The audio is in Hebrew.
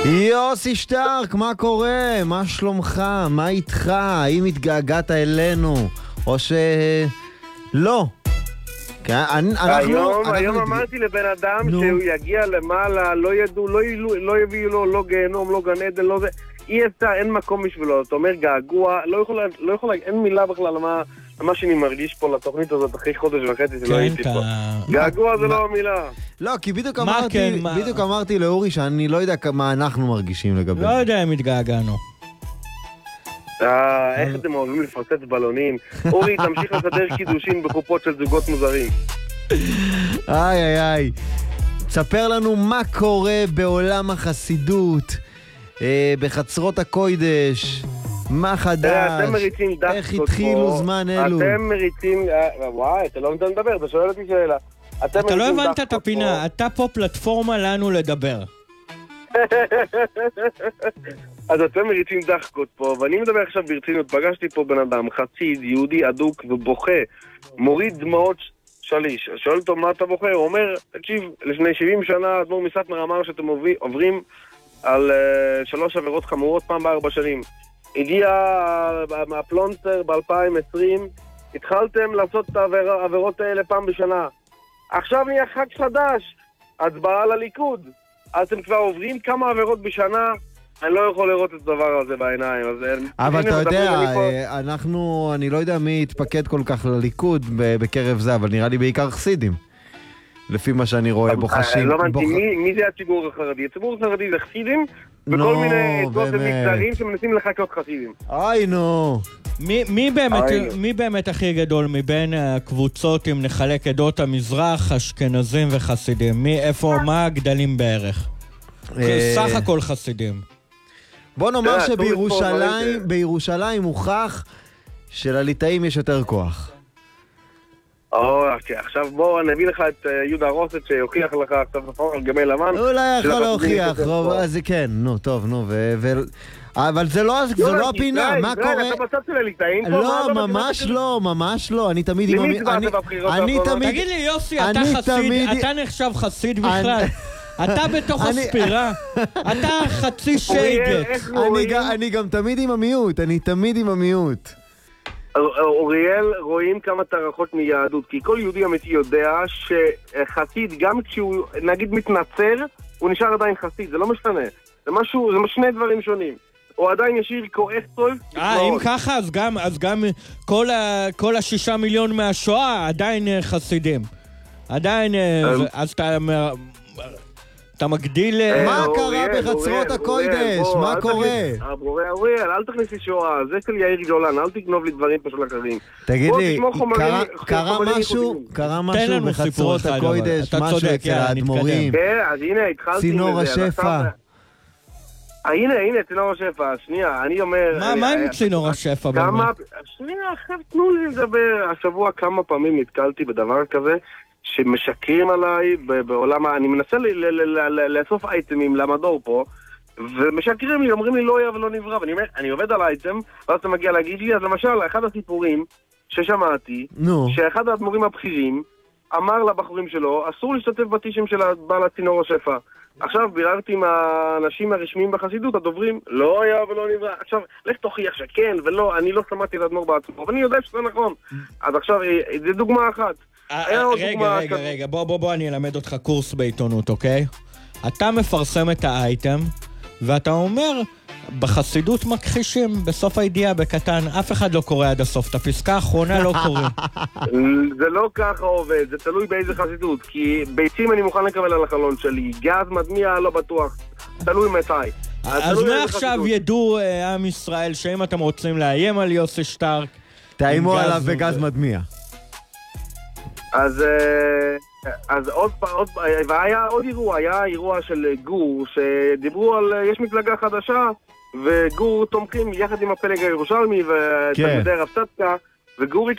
יוסי שטרק, מה קורה? מה שלומך? מה איתך? האם התגעגעת אלינו? או לא? היום אמרתי לבן אדם שהוא יגיע למעלה, לא יביאו לו, לא גיהנום, לא גן עדן, לא זה. אי אפשר, אין מקום בשבילו. אתה אומר געגוע, לא יכול, אין מילה בכלל מה שאני מרגיש פה לתוכנית הזאת אחרי חודש וחצי שלא הייתי פה. געגוע זה לא המילה. לא, כי בדיוק אמרתי לאורי שאני לא יודע מה אנחנו מרגישים לגבי. לא יודע אם התגעגענו. איך אתם אוהבים לפרצץ בלונים? אורי, תמשיך לסדר קידושים בחופות של זוגות מוזרים. איי. תספר לנו מה קורה בעולם החסידות, בחצרות הקוידש, מה חדש, איך התחילו זמן אלו. אתם מריצים, וואי, אתה לא נותן לדבר, אתה שואל אותי שאלה. אתה לא הבנת את הפינה, אתה פה פלטפורמה לנו לדבר. אז אתם מריצים דחקות פה, ואני מדבר עכשיו ברצינות. פגשתי פה בן אדם, חסיד, יהודי אדוק ובוכה, מוריד דמעות שליש. שואל אותו מה אתה בוכה? הוא אומר, תקשיב, לפני 70 שנה אדמו"ר מסטמר אמר שאתם עוברים על 3 עבירות חמורות פעם ב4 שנים. הגיע הפלונטר ב-2020, התחלתם לעשות את העבירות האלה פעם בשנה. עכשיו נהיה חג חדש, הצבעה לליכוד. אז אתם כבר עוברים כמה עבירות בשנה, אני לא יכול לראות את הדבר הזה בעיניים. אבל אתה יודע, אני לא יודע מי התפקד כל כך לליכוד בקרב זה, אבל נראה לי בעיקר חסידים. לפי מה שאני רואה בוחשים. לא הבנתי, מי זה הציבור החרדי? הציבור החרדי זה חסידים, וכל מיני עדות ומגזרים שמנסים לחכות חסידים. נו. מי באמת הכי גדול מבין הקבוצות, אם נחלק עדות המזרח, אשכנזים וחסידים? מה הגדלים בערך? סך הכל חסידים. בוא נאמר שבירושלים מוכח שלליטאים יש יותר כוח. עכשיו בוא נביא לך את יהודה רוסט שיוכיח לך עכשיו נכון על גמל לבן. הוא לא יכול להוכיח, אז כן, נו, טוב, נו, אבל זה לא הפינה, מה קורה? אתה בצד של הליטאים? לא, ממש לא, אני תמיד למי הצבעת בבחירות? תגיד לי יוסי, אתה חסיד, אתה נחשב חסיד בכלל? אתה בתוך הספירה, אתה חצי שייגט. אני גם תמיד עם המיעוט, אוריאל, רואים כמה תערכות מיהדות, כי כל יהודי אמיתי יודע שחסיד, גם כשהוא נגיד מתנצר, הוא נשאר עדיין חסיד, זה לא משתנה. זה שני דברים שונים. הוא עדיין ישיר כועס טוב. אם ככה, אז גם כל 6 מיליון מהשואה עדיין חסידים. עדיין, אז אתה מגדיל... מה קרה בחצרות הקוידש? מה קורה? אוריאל, אל תכניס לי שואה, זה של יאיר גולן, אל תגנוב לי דברים פשוט אחרים. תגיד לי, קרה משהו בחצרות הקוידש, משהו אצל האדמו"רים, צינור השפע. הנה, צינור השפע, שנייה, אני אומר... מה עם צינור השפע באמת? שנייה, עכשיו תנו לי לדבר. השבוע כמה פעמים נתקלתי בדבר כזה, שמשקרים עליי בעולם, אני מנסה לאסוף אייטמים למדור פה, ומשקרים לי, אומרים לי לא היה ולא נברא, ואני אומר, אני עובד על אייטם, ואז אתה מגיע להגיד לי, אז למשל, אחד הסיפורים ששמעתי, שאחד האדמו"רים הבכירים אמר לבחורים שלו, אסור להשתתף בטישים של בעל הצינור השפע. עכשיו ביררתי עם האנשים הרשמיים בחסידות, הדוברים, לא היה ולא נברא. עכשיו, לך תוכיח שכן ולא, אני לא שמעתי לאדמו"ר בעצמו, ואני יודע שזה נכון. אז עכשיו, זה דוגמה אחת. רגע, בוא אני אלמד אותך קורס בעיתונות, אוקיי? אתה מפרסם את האייטם, ואתה אומר, בחסידות מכחישים, בסוף הידיעה בקטן, אף אחד לא קורא עד הסוף, את הפסקה האחרונה לא קוראים. זה לא ככה עובד, זה תלוי באיזה חסידות, כי ביצים אני מוכן לקבל על החלון שלי, גז מדמיע לא בטוח, תלוי מתי. אז מעכשיו ידעו עם ישראל, שאם אתם רוצים לאיים על יוסי שטרק, תאיימו עליו בגז מדמיע. אז והיה עוד אירוע, היה אירוע של גור, שדיברו על, יש מפלגה חדשה, וגור תומכים יחד עם הפלג הירושלמי ותלמידי רב צדקה, וגור